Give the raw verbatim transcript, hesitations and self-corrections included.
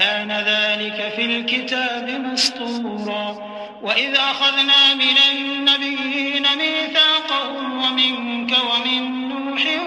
وكان ذلك في الكتاب مسطورا. وإذ أخذنا من النبيين ميثاقهم ومنك ومن نوح